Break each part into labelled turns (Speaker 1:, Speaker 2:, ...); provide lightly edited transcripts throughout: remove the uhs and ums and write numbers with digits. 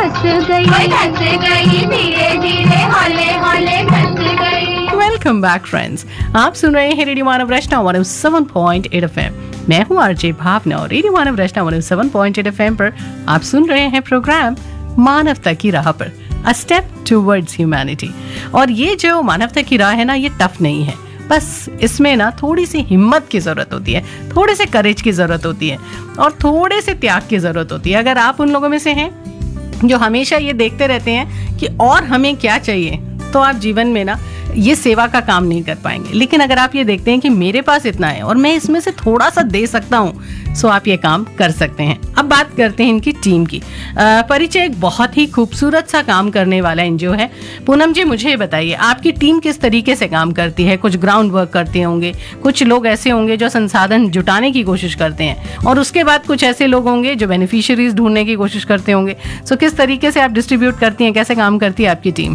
Speaker 1: गई धीरे धीरे हौले हौले धस गई।
Speaker 2: वेलकम बैक फ्रेंड्स, आप सुन रहे हैं रेडियो मानव रचना 107.8 FM। मैं हूँ आरजे भावना और रेडियो मानव रचना 107.8 FM पर आप सुन रहे हैं प्रोग्राम मानवता की राह पर, अ स्टेप टुवर्ड्स ह्यूमैनिटी। और ये जो मानवता की राह है ना, ये टफ नहीं है, बस इसमें ना थोड़ी सी हिम्मत की ज़रूरत होती है, थोड़े से करेज की ज़रूरत होती है और थोड़े से त्याग की ज़रूरत होती है। अगर आप उन लोगों में से हैं जो हमेशा ये देखते रहते हैं कि और हमें क्या चाहिए, तो आप जीवन में ना ये सेवा का काम नहीं कर पाएंगे। लेकिन अगर आप ये देखते हैं कि मेरे पास इतना है और मैं इसमें से थोड़ा सा दे सकता हूँ, सो आप ये काम कर सकते हैं। अब बात करते हैं इनकी टीम की। परिचय एक बहुत ही खूबसूरत सा काम करने वाला एनजीओ है। पूनम जी, मुझे बताइए आपकी टीम किस तरीके से काम करती है? कुछ ग्राउंड वर्क करते होंगे, कुछ लोग ऐसे होंगे जो संसाधन जुटाने की कोशिश करते हैं, और उसके बाद कुछ ऐसे लोग होंगे जो बेनिफिशियरीज ढूंढने की कोशिश करते होंगे। सो किस तरीके से आप डिस्ट्रीब्यूट करती हैं, कैसे काम करती है आपकी टीम?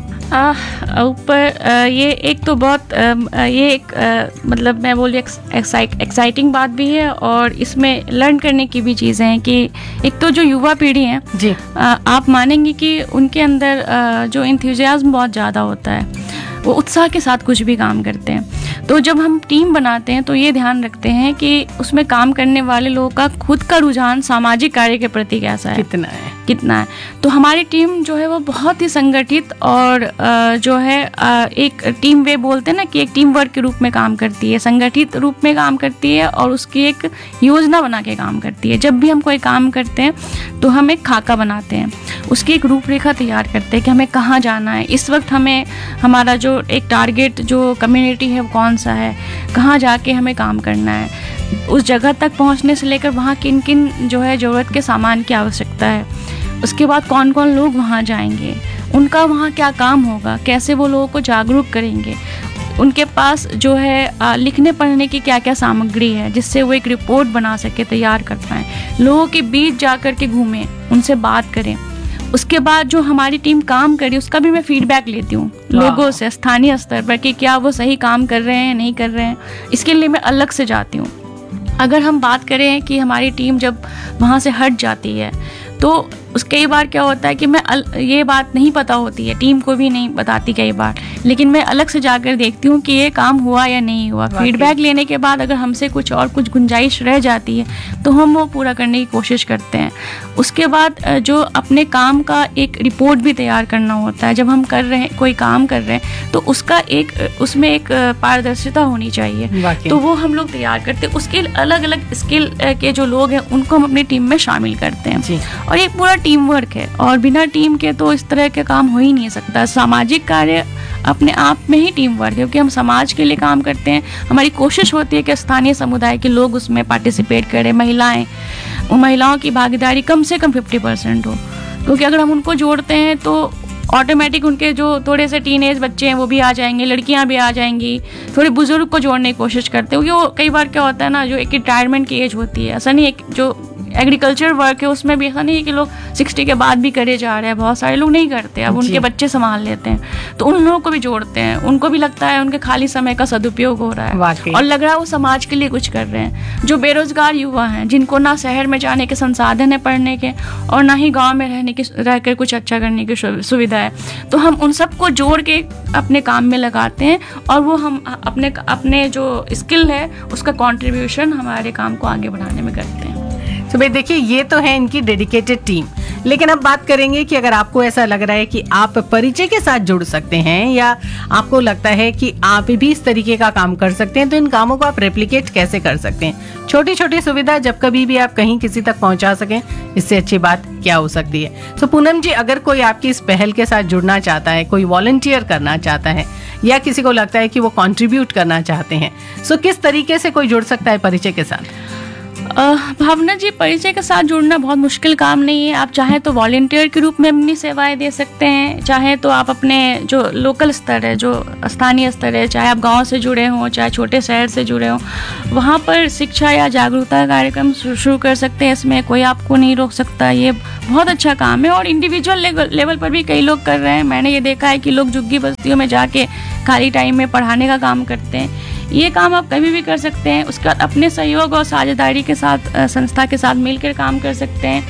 Speaker 3: ऊपर ये एक तो बहुत ये एक मतलब मैं बोलिए एक्साइटिंग बात भी है, और इसमें लर्न करने की भी चीज़ें हैं कि एक तो जो युवा पीढ़ी है
Speaker 2: जी,
Speaker 3: आप मानेंगे कि उनके अंदर जो इंथुजियाज्म बहुत ज़्यादा होता है, वो उत्साह के साथ कुछ भी काम करते हैं। तो जब हम टीम बनाते हैं तो ये ध्यान रखते हैं कि उसमें काम करने वाले लोगों का खुद का रुझान सामाजिक कार्य के प्रति कैसा है, कितना है। तो हमारी टीम जो है वो बहुत ही संगठित और जो है एक टीम वे बोलते हैं ना कि एक टीम वर्क के रूप में काम करती है, संगठित रूप में काम करती है और उसकी एक योजना बना के काम करती है। जब भी हम कोई काम करते हैं तो हम एक खाका बनाते हैं, उसकी एक रूपरेखा तैयार करते हैं कि हमें कहाँ जाना है, इस वक्त हमें हमारा जो एक टारगेट जो कम्युनिटी है वो कौन सा है, कहाँ जाके हमें काम करना है, उस जगह तक पहुँचने से लेकर वहाँ किन किन जो है ज़रूरत के सामान की आवश्यकता है, उसके बाद कौन कौन लोग वहाँ जाएंगे, उनका वहाँ क्या काम होगा, कैसे वो लोगों को जागरूक करेंगे, उनके पास जो है लिखने पढ़ने की क्या क्या सामग्री है जिससे वो एक रिपोर्ट बना सके, तैयार कर पाएँ, लोगों के बीच जा कर के घूमें, उनसे बात करें। उसके बाद जो हमारी टीम काम करी उसका भी मैं फीडबैक लेती हूँ लोगों से, स्थानीय स्तर पर, कि क्या वो सही काम कर रहे हैं, नहीं कर रहे हैं, इसके लिए मैं अलग से जाती हूँ। अगर हम बात करें कि हमारी टीम जब वहाँ से हट जाती है तो कई बार क्या होता है कि मैं ये बात नहीं पता होती है, टीम को भी नहीं बताती कई बार, लेकिन मैं अलग से जाकर देखती हूँ कि ये काम हुआ या नहीं हुआ। फीडबैक लेने के बाद अगर हमसे कुछ और कुछ गुंजाइश रह जाती है तो हम वो पूरा करने की कोशिश करते हैं। उसके बाद जो अपने काम का एक रिपोर्ट भी तैयार करना होता है, जब हम कर रहे हैं कोई काम कर रहे हैं तो उसका एक उसमें एक पारदर्शिता होनी चाहिए, तो वो हम लोग तैयार करते हैं। उसके अलग अलग स्किल के जो लोग हैं उनको हम अपनी टीम में शामिल करते हैं, और एक पूरा टीम वर्क है, और बिना टीम के तो इस तरह के काम हो ही नहीं सकता। सामाजिक कार्य अपने आप में ही टीम वर्क है, क्योंकि हम समाज के लिए काम करते हैं। हमारी कोशिश होती है कि स्थानीय समुदाय के लोग उसमें पार्टिसिपेट करें, महिलाओं की भागीदारी कम से कम 50% हो, क्योंकि अगर हम उनको जोड़ते हैं तो ऑटोमेटिक उनके जो थोड़े से टीनेज बच्चे हैं वो भी आ जाएंगे, लड़कियां भी आ जाएंगी, थोड़े बुजुर्ग को जोड़ने की कोशिश करते हैं, क्योंकि वो कई बार क्या होता है ना, जो एक रिटायरमेंट की एज होती है, ऐसा नहीं है जो एग्रीकल्चर वर्क है उसमें भी ऐसा नहीं है कि लोग 60 के बाद भी करे जा रहे हैं, बहुत सारे लोग नहीं करते, अब उनके बच्चे संभाल लेते हैं, तो उन लोगों को भी जोड़ते हैं। उनको भी लगता है उनके खाली समय का सदुपयोग हो रहा है और लग रहा है वो समाज के लिए कुछ कर रहे हैं। जो बेरोजगार युवा हैं, जिनको ना शहर में जाने के संसाधन है पढ़ने के और ना ही गाँव में रहकर कुछ अच्छा करने की सुविधा है, तो हम उन सबको जोड़ के अपने काम में लगाते हैं, और वो हम अपने जो स्किल है उसका कॉन्ट्रीब्यूशन हमारे काम को आगे बढ़ाने में करते हैं।
Speaker 2: तो भाई देखिए, ये तो है इनकी डेडिकेटेड टीम। लेकिन अब बात करेंगे कि अगर आपको ऐसा लग रहा है कि आप परिचय के साथ जुड़ सकते हैं, या आपको लगता है कि आप भी इस तरीके का काम कर सकते हैं, तो इन कामों को आप रेप्लिकेट कैसे कर सकते हैं? छोटी छोटी सुविधा जब कभी भी आप कहीं किसी तक पहुंचा सकें, इससे अच्छी बात क्या हो सकती है? तो पूनम जी, अगर कोई आपकी इस पहल के साथ जुड़ना चाहता है, कोई वॉलंटियर करना चाहता है, या किसी को लगता है कि वो कंट्रीब्यूट करना चाहते हैं, सो किस तरीके से कोई जुड़ सकता है परिचय के साथ?
Speaker 3: भावना जी, परिचय के साथ जुड़ना बहुत मुश्किल काम नहीं है। आप चाहे तो वॉलंटियर के रूप में अपनी सेवाएं दे सकते हैं, चाहे तो आप अपने जो लोकल स्तर है, जो स्थानीय स्तर है, चाहे आप गांव से जुड़े हों, चाहे छोटे शहर से जुड़े हों, वहाँ पर शिक्षा या जागरूकता कार्यक्रम शुरू कर सकते हैं। इसमें कोई आपको नहीं रोक सकता, ये बहुत अच्छा काम है। और इंडिविजुअल लेवल पर भी कई लोग कर रहे हैं। मैंने ये देखा है कि लोग झुग्गी बस्तियों में जाके खाली टाइम में पढ़ाने का काम करते हैं। ये काम आप कभी भी कर सकते हैं। उसके बाद अपने सहयोग और साझेदारी के साथ संस्था के साथ मिलकर काम कर सकते हैं।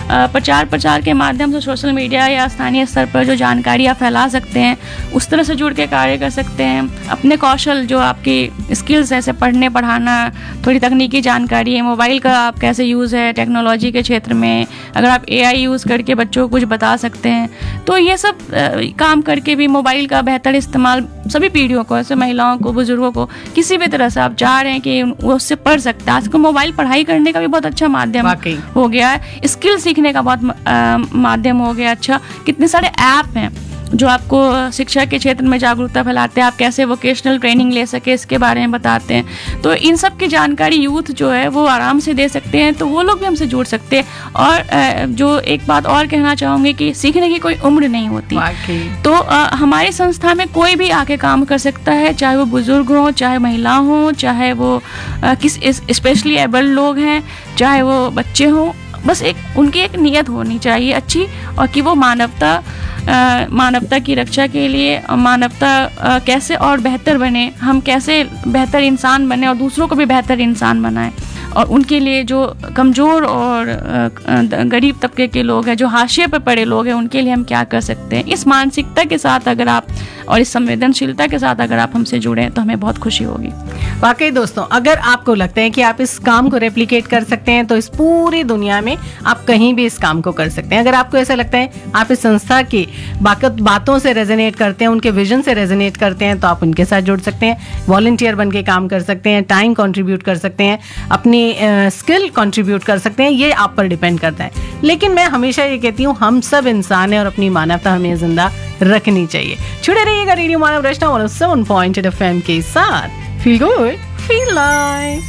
Speaker 3: प्रचार प्रसार के माध्यम से सोशल मीडिया या स्थानीय स्तर पर जो जानकारियाँ फैला सकते हैं, उस तरह से जुड़ के कार्य कर सकते हैं। अपने कौशल जो आपकी स्किल्स ऐसे पढ़ने पढ़ाना, थोड़ी तकनीकी जानकारी है, मोबाइल का आप कैसे यूज़ है टेक्नोलॉजी के क्षेत्र में, अगर आप AI यूज़ करके बच्चों को कुछ बता सकते हैं, तो ये सब काम करके भी मोबाइल का बेहतर इस्तेमाल सभी पीढ़ियों को, ऐसे महिलाओं को, बुजुर्गों को, किसी भी तरह से आप चाह रहे हैं कि वो उससे पढ़ सकते हैं। आजकल मोबाइल पढ़ाई करने का भी बहुत अच्छा माध्यम हो गया है, स्किल सीखने का बहुत माध्यम हो गया। अच्छा, कितने सारे ऐप हैं जो आपको शिक्षा के क्षेत्र में जागरूकता फैलाते हैं, आप कैसे वोकेशनल ट्रेनिंग ले सके इसके बारे में बताते हैं। तो इन सब की जानकारी यूथ जो है वो आराम से दे सकते हैं, तो वो लोग भी हमसे जुड़ सकते हैं। और जो एक बात और कहना चाहूँगी कि सीखने की कोई उम्र नहीं होती, तो हमारी संस्था में कोई भी आके काम कर सकता है, चाहे वो बुजुर्ग हों, चाहे महिला हों, चाहे वो किस स्पेशली एबल्ड लोग हैं, चाहे वो बच्चे हों। बस उनकी एक नियत होनी चाहिए अच्छी, और कि वो मानवता की रक्षा के लिए, मानवता कैसे और बेहतर बने, हम कैसे बेहतर इंसान बने और दूसरों को भी बेहतर इंसान बनाएं, और उनके लिए जो कमज़ोर और गरीब तबके के लोग हैं, जो हाशिए पर पड़े लोग हैं, उनके लिए हम क्या कर सकते हैं। इस मानसिकता के साथ अगर आप और इस संवेदनशीलता के साथ अगर आप हमसे जुड़ें तो हमें बहुत खुशी होगी।
Speaker 2: वाकई दोस्तों, अगर आपको लगता है कि आप इस काम को रेप्लिकेट कर सकते हैं तो इस पूरी दुनिया में आप कहीं भी इस काम को कर सकते हैं। अगर आपको ऐसा लगता है आप इस संस्था की बातों से रेजोनेट करते हैं, उनके विजन से रेजोनेट करते हैं, तो आप उनके साथ जुड़ सकते हैं, वॉलंटियर बन के काम कर सकते हैं, टाइम कंट्रीब्यूट कर सकते हैं, अपनी स्किल कंट्रीब्यूट कर सकते हैं। ये आप पर डिपेंड करता है। लेकिन मैं हमेशा ये कहती हूँ, हम सब इंसान हैं और अपनी मानवता हमें जिंदा रखनी चाहिए। जुड़े रहिएगा रेडियो मानव रचना 107.8 FM के साथ। Feel good, feel like.